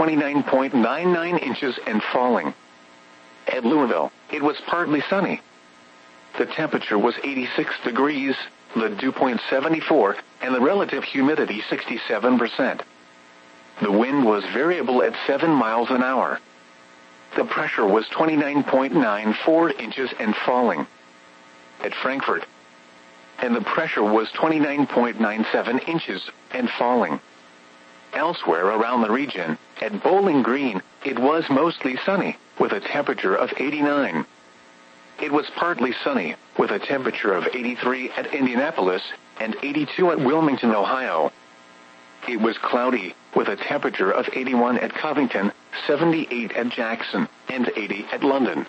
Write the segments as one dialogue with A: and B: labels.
A: 29.99 inches and falling. At Louisville, it was partly sunny. The temperature was 86 degrees, the dew point 74, and the relative humidity 67%. The wind was variable at 7 miles an hour. The pressure was 29.94 inches and falling. At Frankfort, and the pressure was 29.97 inches and falling. Elsewhere around the region, at Bowling Green, it was mostly sunny, with a temperature of 89. It was partly sunny, with a temperature of 83 at Indianapolis and 82 at Wilmington, Ohio. It was cloudy, with a temperature of 81 at Covington, 78 at Jackson, and 80 at London.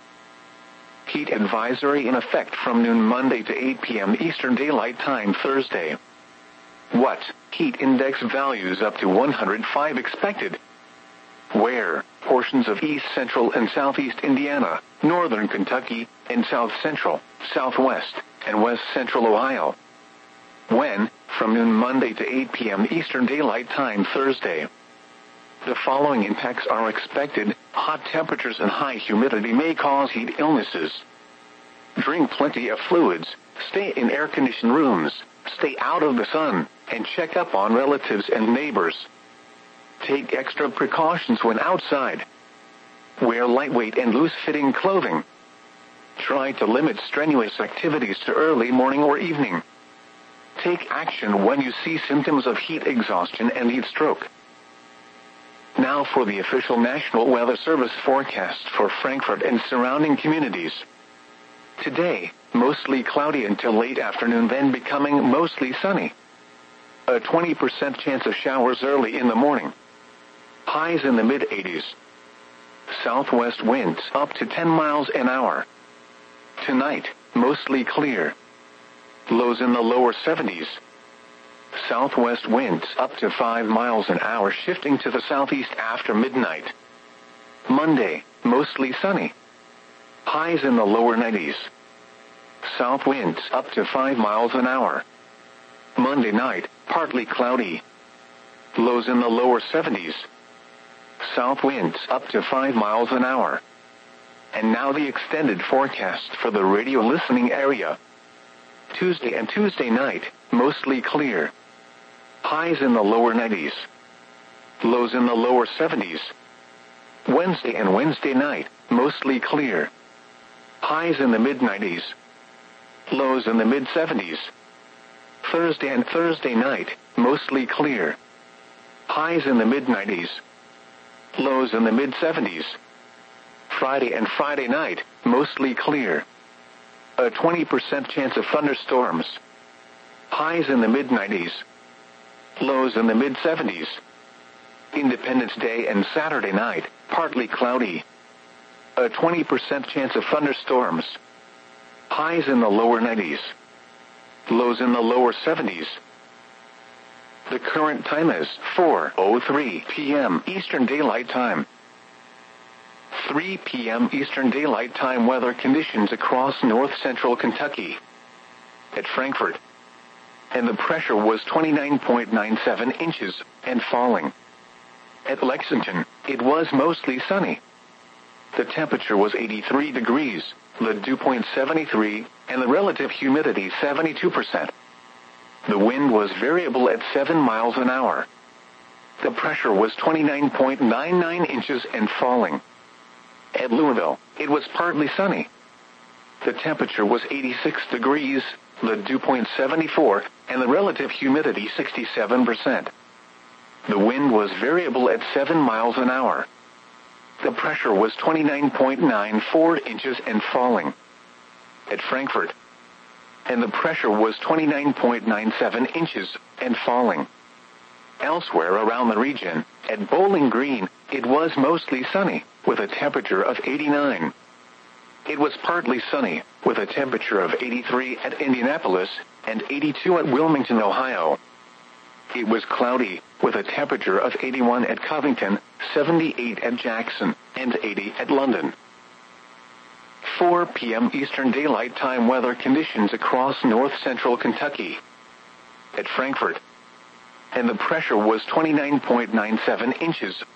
A: Heat advisory in effect from noon Monday to 8 p.m. Eastern Daylight Time Thursday. What? Heat index values up to 105 expected. Where? Portions of east central and southeast Indiana, northern Kentucky, and south central, southwest, and west central Ohio. When? From noon Monday to 8 p.m. Eastern Daylight Time Thursday. The following impacts are expected. Hot temperatures and high humidity may cause heat illnesses. Drink plenty of fluids, stay in air-conditioned rooms, stay out of the sun, and check up on relatives and neighbors. Take extra precautions when outside. Wear lightweight and loose-fitting clothing. Try to limit strenuous activities to early morning or evening. Take action when you see symptoms of heat exhaustion and heat stroke. Now for the official National Weather Service forecast for Frankfort and surrounding communities. Today, mostly cloudy until late afternoon, then becoming mostly sunny. A 20% chance of showers early in the morning. Highs in the mid-80s. Southwest winds up to 10 miles an hour. Tonight, mostly clear. Lows in the lower 70s. Southwest winds up to 5 miles an hour, shifting to the southeast after midnight. Monday, mostly sunny. Highs in the lower 90s. South winds up to 5 miles an hour. Monday night, partly cloudy. Lows in the lower 70s. South winds up to 5 miles an hour. And now the extended forecast for the radio listening area. Tuesday and Tuesday night, mostly clear. Highs in the lower 90s. Lows in the lower 70s. Wednesday and Wednesday night, mostly clear. Highs in the mid-90s. Lows in the mid-70s. Thursday and Thursday night, mostly clear. Highs in the mid-90s. Lows in the mid-70s. Friday and Friday night, mostly clear. A 20% chance of thunderstorms. Highs in the mid-90s. Lows in the mid-70s. Independence Day and Saturday night, partly cloudy. A 20% chance of thunderstorms. Highs in the lower 90s. Lows in the lower 70s. The current time is 4:03 p.m. Eastern Daylight Time. 3 p.m. Eastern Daylight Time weather conditions across north central Kentucky. At Frankfort, and the pressure was 29.97 inches and falling. At Lexington, it was mostly sunny. The temperature was 83 degrees, the dew point 73, and the relative humidity 72%. The wind was variable at 7 miles an hour. The pressure was 29.99 inches and falling. At Louisville, it was partly sunny. The temperature was 86 degrees, the dew point 74, and the relative humidity 67%. The wind was variable at 7 miles an hour. The pressure was 29.94 inches and falling. At Frankfort, and the pressure was 29.97 inches and falling. Elsewhere around the region, at Bowling Green, it was mostly sunny, with a temperature of 89. It was partly sunny, with a temperature of 83 at Indianapolis and 82 at Wilmington, Ohio. It was cloudy, with a temperature of 81 at Covington, 78 at Jackson, and 80 at London. 4 p.m. Eastern Daylight Time weather conditions across north central Kentucky. At Frankfort, and the pressure was 29.97 inches